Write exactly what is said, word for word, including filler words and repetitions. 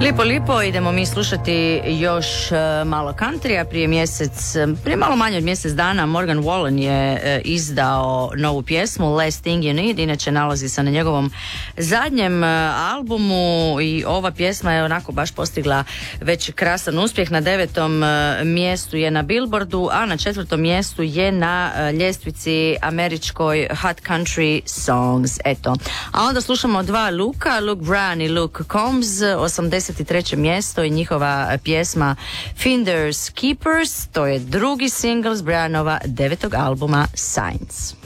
Lipo, lipo, idemo mi slušati još uh, malo countrya. Prije mjesec, prije malo manje od mjesec dana Morgan Wallen je uh, izdao novu pjesmu Last Thing You Need, inače nalazi se na njegovom zadnjem uh, albumu i ova pjesma je onako baš postigla već krasan uspjeh. Na devetom uh, mjestu je na Billboardu, a na četvrtom mjestu je na uh, ljestvici američkoj Hot Country Songs. Eto. A onda slušamo dva Luka, Luke Bryan i Luke Combs, osamdeset treće mjesto i njihova pjesma Finders Keepers, to je drugi singl s Bryanova devetog albuma Signs.